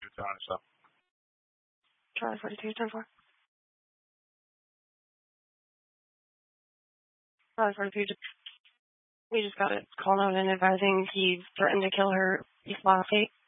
Charlie 42, 10-4. Charlie 42, we just got a call note and advising he threatened to kill her last date.